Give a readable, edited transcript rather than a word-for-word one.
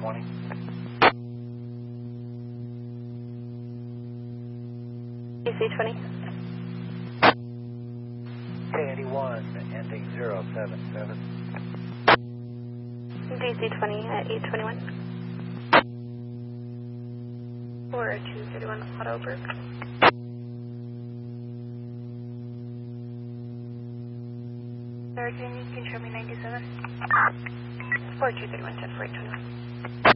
20. DC 20. K81 ending 077. DC 20 at 821. 4231 Autoberg. Sir, can you show me 97? 4231 10 4821.